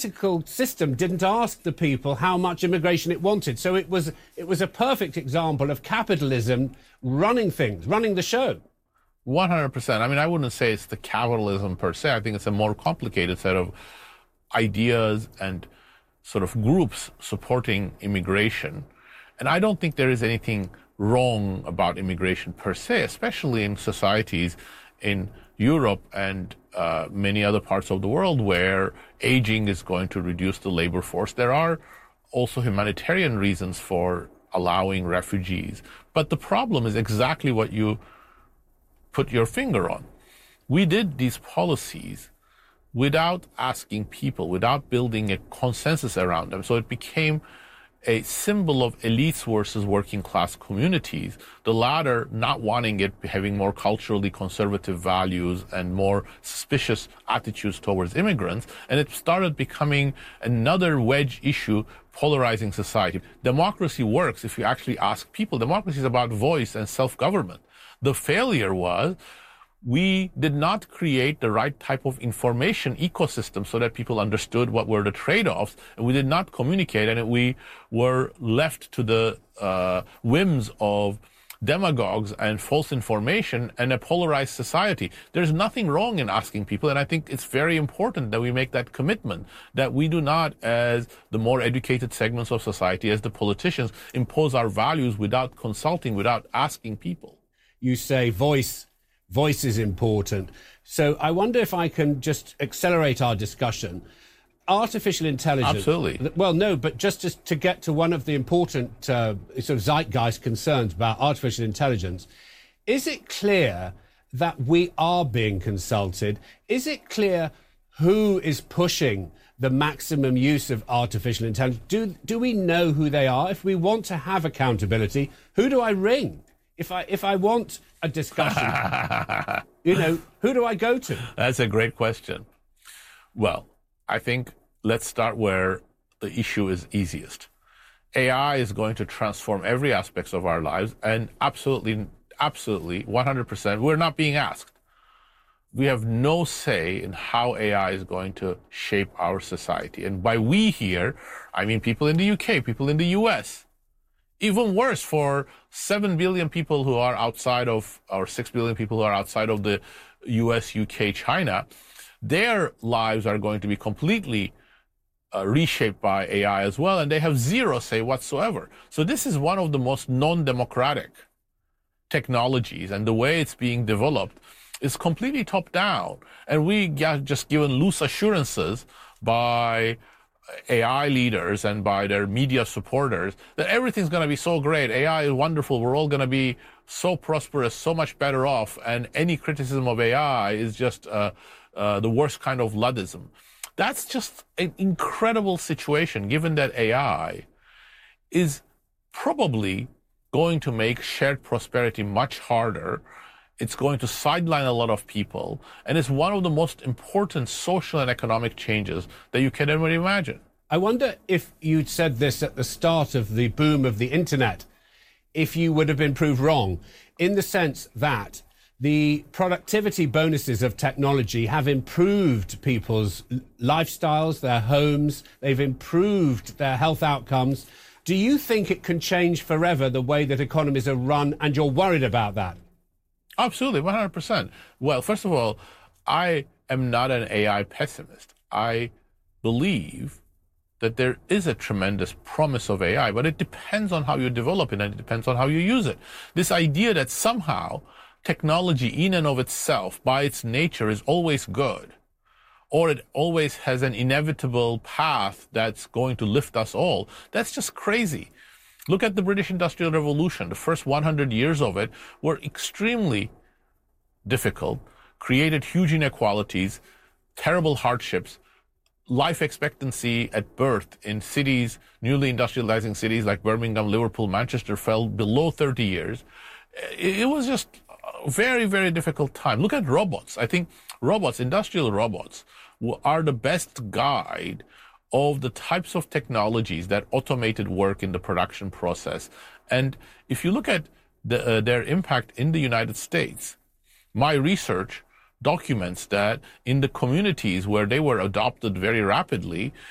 political system didn't ask the people how much immigration it wanted. So it was a perfect example of capitalism running things, running the show. 100%. I mean, I wouldn't say it's the capitalism per se. I think it's a more complicated set of ideas and sort of groups supporting immigration. And I don't think there is anything wrong about immigration per se, especially in societies in Europe and many other parts of the world where aging is going to reduce the labor force. There are also humanitarian reasons for allowing refugees. But the problem is exactly what you put your finger on. We did these policies without asking people, without building a consensus around them. So it became a symbol of elites versus working class communities, the latter not wanting it, having more culturally conservative values and more suspicious attitudes towards immigrants. And it started becoming another wedge issue polarizing society. Democracy works if you actually ask people. Democracy is about voice and self-government. The failure was we did not create the right type of information ecosystem so that people understood what were the trade-offs, and we did not communicate, and we were left to the whims of demagogues and false information and a polarized society. There's nothing wrong in asking people, and I think it's very important that we make that commitment, that we do not, as the more educated segments of society, as the politicians, impose our values without consulting, without asking people. You say voice is important. So I wonder if I can just accelerate our discussion. Artificial intelligence. Absolutely. Well, no, but just to get to one of the important sort of zeitgeist concerns about artificial intelligence, is it clear that we are being consulted? Is it clear who is pushing the maximum use of artificial intelligence? Do we know who they are? If we want to have accountability, who do I ring? If I want a discussion, who do I go to? That's a great question. Well, I think let's start where the issue is easiest. AI is going to transform every aspect of our lives, and absolutely, 100%, we're not being asked. We have no say in how AI is going to shape our society. And by we here, I mean people in the UK, people in the US. Even worse for 7 billion people who are outside of, or 6 billion people who are outside of the US, UK, China, their lives are going to be completely reshaped by AI as well, and they have zero say whatsoever. So this is one of the most non-democratic technologies, and the way it's being developed is completely top-down. And we got just given loose assurances by AI leaders and by their media supporters that everything's going to be so great. AI is wonderful. We're all going to be so prosperous, so much better off. And any criticism of AI is just the worst kind of Luddism. That's just an incredible situation, given that AI is probably going to make shared prosperity much harder. It's going to sideline a lot of people, and it's one of the most important social and economic changes that you can ever imagine. I wonder if you'd said this at the start of the boom of the internet, if you would have been proved wrong, in the sense that the productivity bonuses of technology have improved people's lifestyles, their homes, they've improved their health outcomes. Do you think it can change forever the way that economies are run, and you're worried about that? Absolutely, 100%. Well, first of all, I am not an AI pessimist. I believe that there is a tremendous promise of AI, but it depends on how you develop it, and it depends on how you use it. This idea that somehow technology in and of itself, by its nature, is always good, or it always has an inevitable path that's going to lift us all, that's just crazy. Look at the British Industrial Revolution. The first 100 years of it were extremely difficult, created huge inequalities, terrible hardships. Life expectancy at birth in cities, newly industrializing cities like Birmingham, Liverpool, Manchester, fell below 30 years. It was just a very, very difficult time. Look at robots. I think robots, industrial robots, are the best guide of the types of technologies that automated work in the production process. And if you look at their impact in the United States, my research documents that in the communities where they were adopted very rapidly,